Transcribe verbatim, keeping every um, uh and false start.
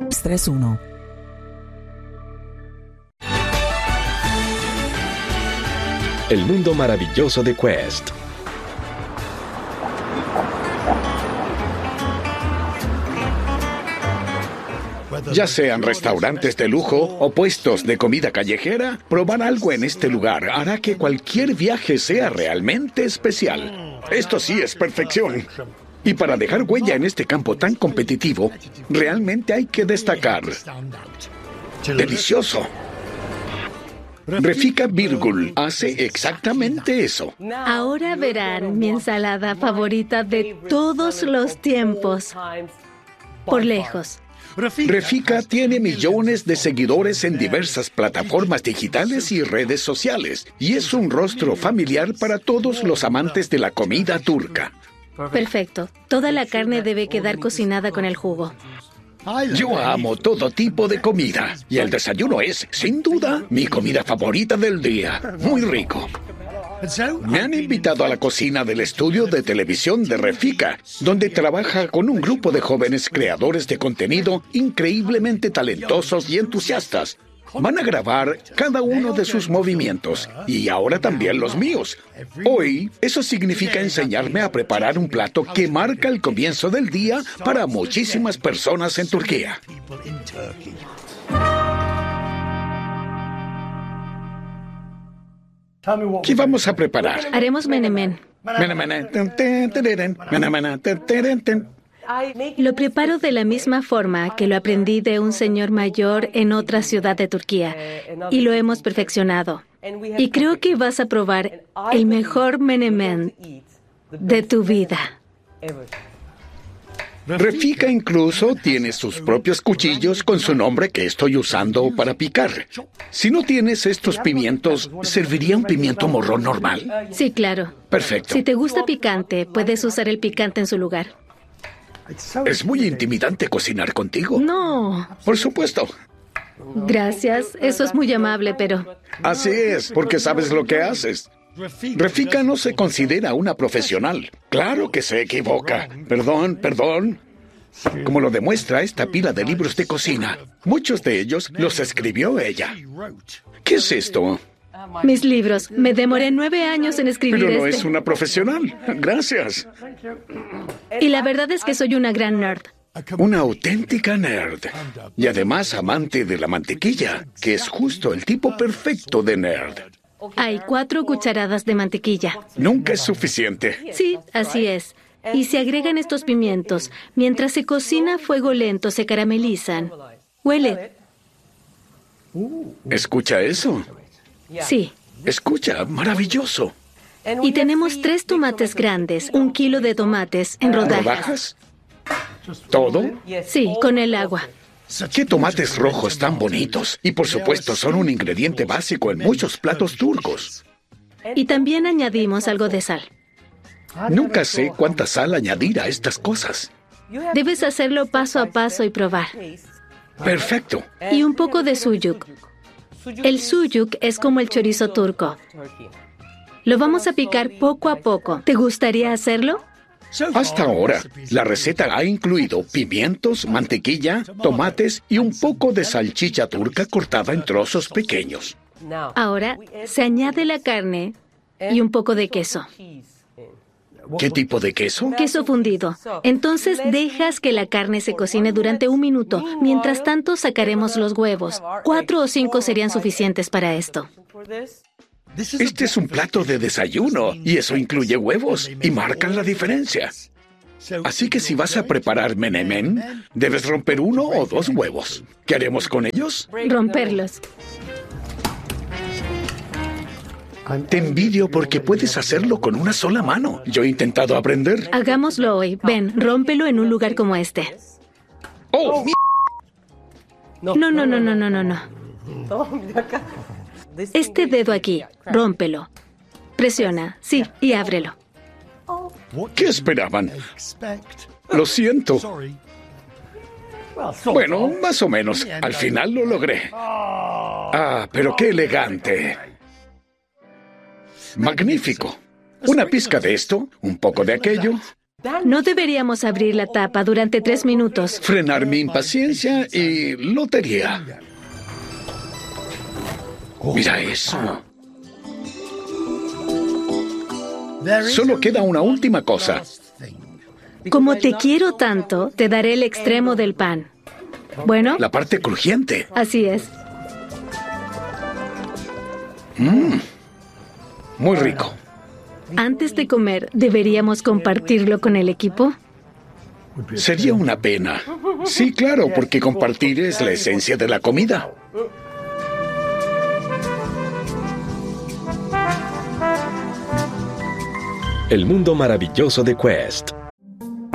tres uno. El mundo maravilloso de Quest. Ya sean restaurantes de lujo o puestos de comida callejera, probar algo en este lugar hará que cualquier viaje sea realmente especial. Esto sí es perfección. Y para dejar huella en este campo tan competitivo, realmente hay que destacar. ¡Delicioso! Refika Birgul hace exactamente eso. Ahora verán mi ensalada favorita de todos los tiempos. Por lejos. Refika tiene millones de seguidores en diversas plataformas digitales y redes sociales, y es un rostro familiar para todos los amantes de la comida turca. Perfecto. Toda la carne debe quedar cocinada con el jugo. Yo amo todo tipo de comida, y el desayuno es, sin duda, mi comida favorita del día. Muy rico. Me han invitado a la cocina del estudio de televisión de Refika, donde trabaja con un grupo de jóvenes creadores de contenido increíblemente talentosos y entusiastas. Van a grabar cada uno de sus movimientos, y ahora también los míos. Hoy, eso significa enseñarme a preparar un plato que marca el comienzo del día para muchísimas personas en Turquía. ¿Qué vamos a preparar? Haremos menemen. Lo preparo de la misma forma que lo aprendí de un señor mayor en otra ciudad de Turquía, y lo hemos perfeccionado. Y creo que vas a probar el mejor menemen de tu vida. Refika incluso tiene sus propios cuchillos con su nombre que estoy usando para picar. Si no tienes estos pimientos, ¿serviría un pimiento morrón normal? Sí, claro. Perfecto. Si te gusta picante, puedes usar el picante en su lugar. Es muy intimidante cocinar contigo. No. Por supuesto. Gracias, eso es muy amable, pero... Así es, porque sabes lo que haces. Refika no se considera una profesional. Claro que se equivoca. Perdón, perdón. Como lo demuestra esta pila de libros de cocina. Muchos de ellos los escribió ella. ¿Qué es esto? Mis libros. Me demoré nueve años en escribir Pero no este. es una profesional. Gracias. Y la verdad es que soy una gran nerd. Una auténtica nerd. Y además amante de la mantequilla, que es justo el tipo perfecto de nerd. Hay cuatro cucharadas de mantequilla. Nunca es suficiente. Sí, así es. Y se agregan estos pimientos. Mientras se cocina a fuego lento, se caramelizan. Huele. ¿Escucha eso? Sí. Escucha, maravilloso. Y tenemos tres tomates grandes, un kilo de tomates en rodajas. ¿Rodajas? ¿Todo? Sí, con el agua. ¡Qué tomates rojos tan bonitos! Y por supuesto son un ingrediente básico en muchos platos turcos. Y también añadimos algo de sal. Nunca sé cuánta sal añadir a estas cosas. Debes hacerlo paso a paso y probar. Perfecto. Y un poco de suyuk. El suyuk es como el chorizo turco. Lo vamos a picar poco a poco. ¿Te gustaría hacerlo? Hasta ahora, la receta ha incluido pimientos, mantequilla, tomates y un poco de salchicha turca cortada en trozos pequeños. Ahora se añade la carne y un poco de queso. ¿Qué tipo de queso? Queso fundido. Entonces dejas que la carne se cocine durante un minuto. Mientras tanto sacaremos los huevos. Cuatro o cinco serían suficientes para esto. Este es un plato de desayuno y eso incluye huevos y marcan la diferencia. Así que si vas a preparar menemen, debes romper uno o dos huevos. ¿Qué haremos con ellos? Romperlos. Te envidio porque puedes hacerlo con una sola mano. Yo he intentado aprender. Hagámoslo hoy. Ven, rómpelo en un lugar como este. ¡Oh! No, no, no, no, no, no, no. Este dedo aquí, rómpelo. Presiona, sí, y ábrelo. ¿Qué esperaban? Lo siento. Bueno, más o menos. Al final lo logré. Ah, pero qué elegante. Magnífico. Una pizca de esto, un poco de aquello. No deberíamos abrir la tapa durante tres minutos. Frenar mi impaciencia y lotería. Mira eso. Solo queda una última cosa. Como te quiero tanto, te daré el extremo del pan. Bueno, La parte crujiente. así es. Mmm. Muy rico. Antes de comer, ¿deberíamos compartirlo con el equipo? Sería una pena. Sí, claro, porque compartir es la esencia de la comida. El mundo maravilloso de Quest.